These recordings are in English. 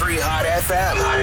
93.3 Hot FM. Hot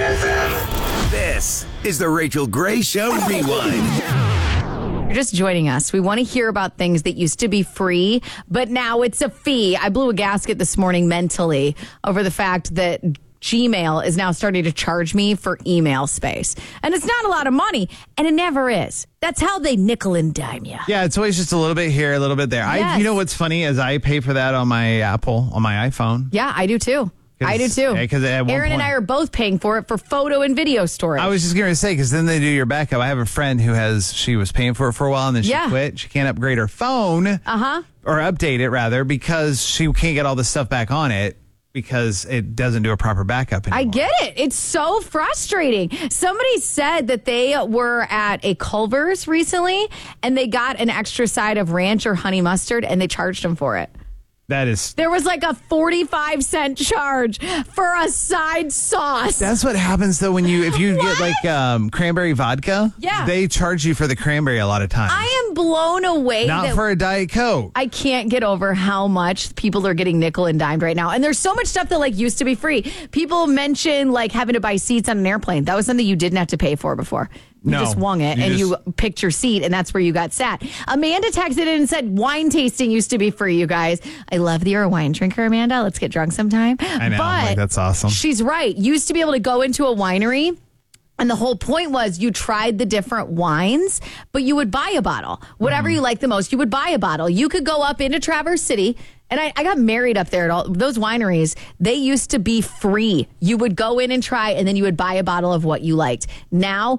FM. This is the Rachel Gray Show Rewind. You're just joining us. We want to hear about things that used to be free, but now it's a fee. I blew a gasket this morning mentally over the fact that Gmail is now starting to charge me for email space. And it's not a lot of money, and it never is. That's how they nickel and dime you. Yeah, it's always just a little bit here, a little bit there. Yes. You know what's funny is I pay for that on my Apple, on my iPhone. Yeah, I do too. I do too. Because Aaron and I are both paying for it for photo and video storage. I was just going to say, because then they do your backup. I have a friend she was paying for it for a while and then she quit. She can't upgrade her phone. Or update it, rather, because she can't get all the stuff back on it because it doesn't do a proper backup anymore. I get it. It's so frustrating. Somebody said that they were at a Culver's recently and they got an extra side of ranch or honey mustard and they charged them for it. There was like a 45-cent charge for a side sauce. That's what happens though if you get like cranberry vodka. Yeah, they charge you for the cranberry a lot of times. I am blown away. Not for a Diet Coke. I can't get over how much people are getting nickel and dimed right now. And there's so much stuff that like used to be free. People mention like having to buy seats on an airplane. That was something you didn't have to pay for before. You just wung it you picked your seat and that's where you got sat. Amanda texted in and said wine tasting used to be free, you guys. I love that you're a wine drinker, Amanda. Let's get drunk sometime. I know. But that's awesome. She's right. Used to be able to go into a winery and the whole point was you tried the different wines, but you would buy a bottle. Whatever you like the most, you would buy a bottle. You could go up into Traverse City. And I got married up there at all those wineries. They used to be free. You would go in and try, and then you would buy a bottle of what you liked. Now,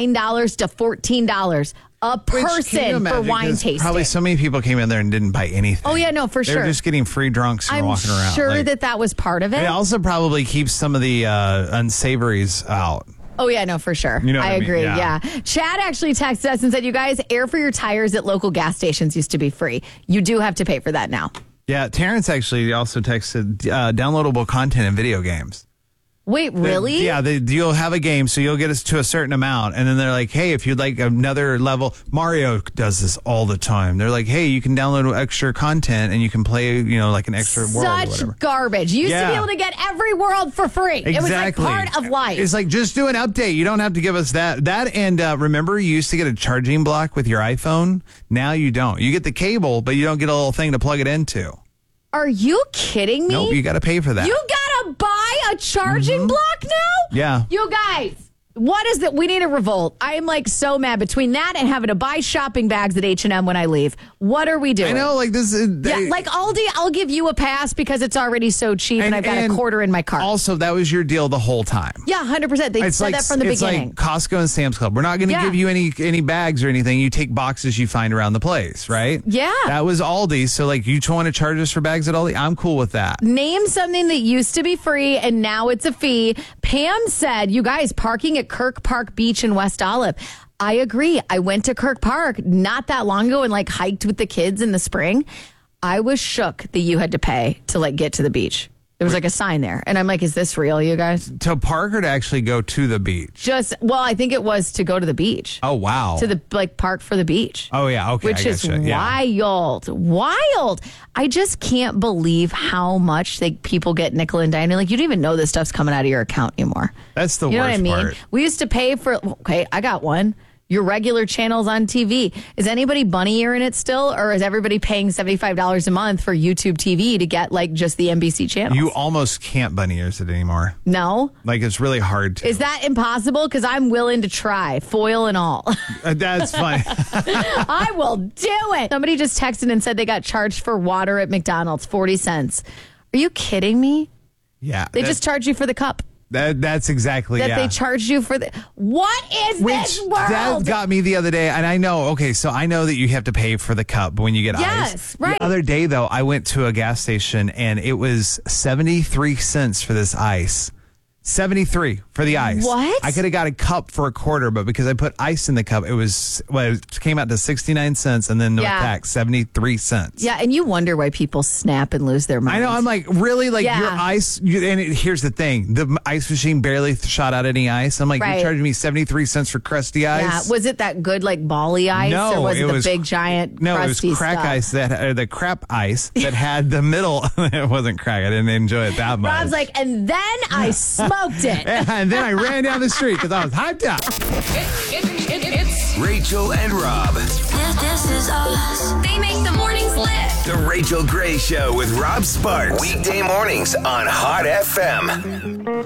$9 to $14 a person for wine tasting. Probably so many people came in there and didn't buy anything. Oh, yeah, no, for sure. They're just getting free drunks and walking around. I'm sure that was part of it. It also probably keeps some of the unsavories out. Oh, yeah, no, for sure. You know I agree, mean? yeah. Chad actually texted us and said, you guys, air for your tires at local gas stations used to be free. You do have to pay for that now. Yeah, Terrence actually also texted downloadable content in video games. Wait, really? You'll have a game, so you'll get us to a certain amount, and then they're like, hey, if you'd like another level, Mario does this all the time. They're like, hey, you can download extra content, and you can play, like an extra world or whatever. Such garbage. You used to be able to get every world for free. Exactly. It was like part of life. It's like, just do an update. You don't have to give us that. And remember, you used to get a charging block with your iPhone? Now you don't. You get the cable, but you don't get a little thing to plug it into. Are you kidding me? Nope, you got to pay for that. You got to buy a charging block now? Yeah. You guys, what is that? We need a revolt. I am like so mad between that and having to buy shopping bags at H&M when I leave. What are we doing? I know, like this is... like Aldi, I'll give you a pass because it's already so cheap and I've got a quarter in my cart. Also, that was your deal the whole time. Yeah, 100%. They said that from the beginning. It's like Costco and Sam's Club. We're not going to give you any bags or anything. You take boxes you find around the place, right? Yeah. That was Aldi. So, like, you want to charge us for bags at Aldi? I'm cool with that. Name something that used to be free and now it's a fee. Pam said, you guys, parking at Kirk Park Beach in West Olive. I agree. I went to Kirk Park not that long ago and like hiked with the kids in the spring. I was shook that you had to pay to like get to the beach. There was like a sign there. And I'm like, is this real, you guys? To park or to actually go to the beach? I think it was to go to the beach. Oh, wow. To the park for the beach. Oh, yeah. Okay. Which is wild. Wild. I just can't believe how much people get nickel and dime. Like, you don't even know this stuff's coming out of your account anymore. That's the worst You know what I mean? part. We used to pay for, okay, I got one. Your regular channels on TV. Is anybody bunny earing it still? Or is everybody paying $75 a month for YouTube TV to get like just the NBC channels? You almost can't bunny ears it anymore. No? Like it's really hard to. Is that impossible? Because I'm willing to try, foil and all. That's fine. I will do it. Somebody just texted and said they got charged for water at McDonald's, 40 cents. Are you kidding me? Yeah. They just charge you for the cup. That's exactly that they charged you for the. What is this world? That got me the other day, and I know. Okay, so I know that you have to pay for the cup when you get ice. Yes, right. The other day, though, I went to a gas station, and it was 73 cents for this ice. 73 for the ice. What? I could have got a cup for a quarter, but because I put ice in the cup, it came out to 69 cents, and then no tax, 73 cents. Yeah, and you wonder why people snap and lose their minds. I know. I'm like, really? Like your ice? Here's the thing. The ice machine barely shot out any ice. I'm like, you're charging me 73 cents for crusty ice? Yeah. Was it that good, like, bally ice? No. Or was it the big, giant, no, crusty it was crack stuff? ice, the crap ice that had the middle. It wasn't crack. I didn't enjoy it that much. Rob's like, and then I smoked smoked it. And then I ran down the street because I was hyped up. It's Rachel and Rob. This is us. They make the mornings lit. The Rachel Gray Show with Rob Sparks. Weekday mornings on Hot FM.